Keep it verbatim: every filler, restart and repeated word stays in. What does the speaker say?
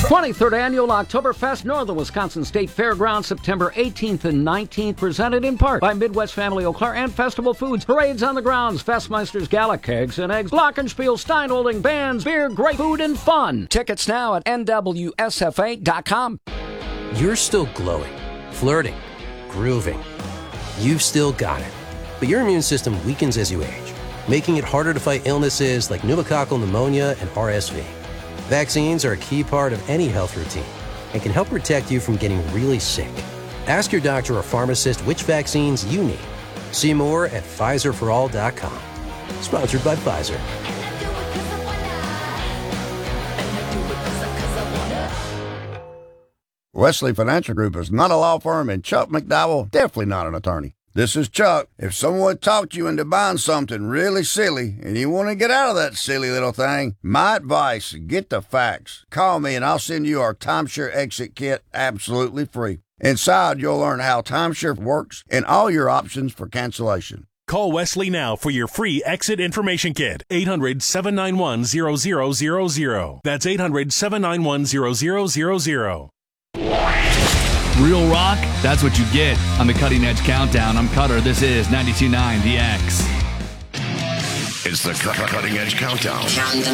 twenty-third Annual Oktoberfest, Northern Wisconsin State Fairgrounds, September eighteenth and nineteenth, presented in part by Midwest Family Eau Claire and Festival Foods. Parades on the grounds, Festmeisters Gala, Kegs and Eggs, Glockenspiel, Steinholding, bands, beer, great food, and fun. Tickets now at N W S F A dot com. You're still glowing, flirting, grooving. You've still got it. But your immune system weakens as you age, making it harder to fight illnesses like pneumococcal pneumonia and R S V. Vaccines are a key part of any health routine and can help protect you from getting really sick. Ask your doctor or pharmacist which vaccines you need. See more at Pfizer for all dot com. Sponsored by Pfizer. Wesley Financial Group is not a law firm, and Chuck McDowell definitely not an attorney. This is Chuck. If someone talked you into buying something really silly and you want to get out of that silly little thing, my advice, get the facts. Call me and I'll send you our Timeshare Exit Kit absolutely free. Inside, you'll learn how timeshare works and all your options for cancellation. Call Wesley now for your free Exit Information Kit. eight hundred, seven nine one, zero zero zero zero. That's eight hundred, seven nine one, zero zero zero zero. Real rock, that's what you get on the Cutting Edge Countdown. I'm Cutter. This is ninety-two point nine The X. It's the Cutting Edge Countdown.